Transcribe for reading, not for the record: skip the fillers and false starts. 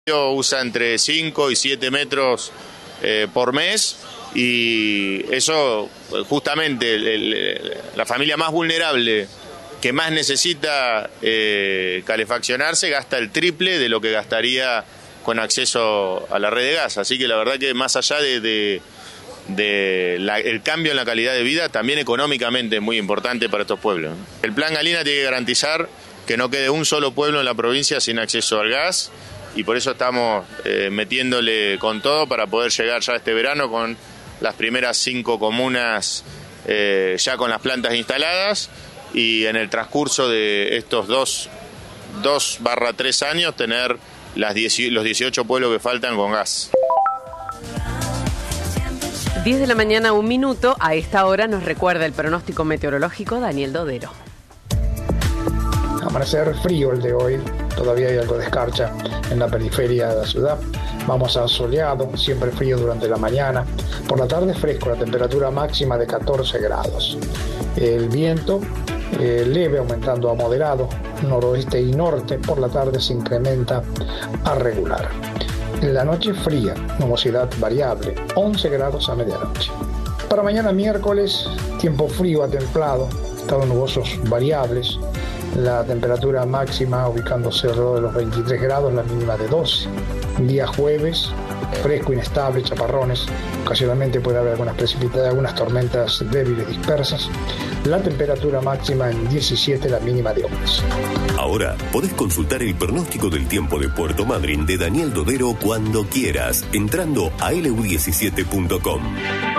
usa entre 5 y 7 metros por mes, y eso justamente la familia más vulnerable que más necesita calefaccionarse gasta el triple de lo que gastaría con acceso a la red de gas. Así que la verdad que más allá el cambio en la calidad de vida, también económicamente es muy importante para estos pueblos. El Plan Galina tiene que garantizar que no quede un solo pueblo en la provincia sin acceso al gas, y por eso estamos metiéndole con todo para poder llegar ya este verano con las primeras 5 comunas ya con las plantas instaladas, y en el transcurso de estos 2/3 años tener los 18 pueblos que faltan con gas. 10 de la mañana, 1 minuto. A esta hora nos recuerda el pronóstico meteorológico Daniel Dodero. Amanecer frío el de hoy, todavía hay algo de escarcha en la periferia de la ciudad. Vamos a soleado, siempre frío durante la mañana. Por la tarde fresco, la temperatura máxima de 14 grados. El viento leve, aumentando a moderado, noroeste y norte. Por la tarde se incrementa a regular. En la noche fría, nubosidad variable, 11 grados a medianoche. Para mañana miércoles, tiempo frío a templado, estados nubosos variables. La temperatura máxima ubicándose alrededor de los 23 grados, la mínima de 12. Día jueves, fresco, inestable, chaparrones. Ocasionalmente puede haber algunas tormentas débiles dispersas. La temperatura máxima en 17, la mínima de 11. Ahora podés consultar el pronóstico del tiempo de Puerto Madryn de Daniel Dodero cuando quieras, entrando a lu17.com.